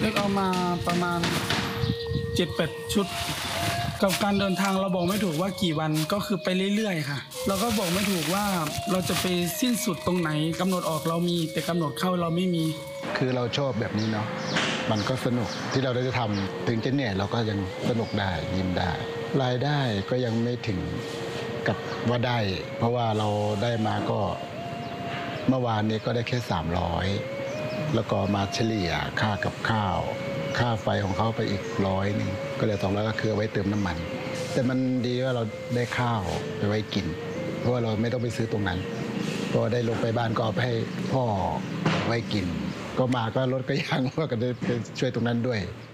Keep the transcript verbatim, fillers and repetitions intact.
เลือกเอามาประมาณเจ็ดแปดชุดกับการเดินทางเราบอกไม่ถูกว่ากี่วันก็คือไปเรื่อยๆค่ะเราก็บอกไม่ถูกว่าเราจะไปสิ้นสุดตรงไหนกำหนดออกเรามีแต่กำหนดเข้าเราไม่มีคือเราชอบแบบนี้เนาะมันก็สนุกที่เราได้ทำถึงจะเหนื่อยเราก็ยังสนุกได้ยิ้มได้รายได้ก็ยังไม่ถึงกับว่าได้เพราะว่าเราได้มาก็เมื่อวานนี้ก็ได้แค่สามร้อยแล้วก็มาเฉลี่ยค่ากับข้าวค่าไฟของเขาไปอีกร้อยนึงก็เหลือสองร้อยก็คือเอาไว้เติมน้ำมันแต่มันดีว่าเราได้ข้าวไปไว้กินเพราะว่าเราไม่ต้องไปซื้อตรงนั้นพอได้ลงไปบ้านก็เอาไปให้พ่อไว้กินก็มาก็รถก็ยังว่าก็ได้ไปช่วยตรงนั้นด้วย